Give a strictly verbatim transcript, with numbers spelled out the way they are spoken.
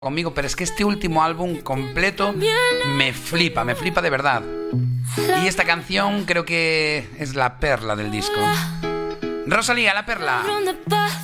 conmigo, pero es que este último álbum completo me flipa, me flipa de verdad. Y esta canción creo que es la perla del disco. Rosalía, La Perla.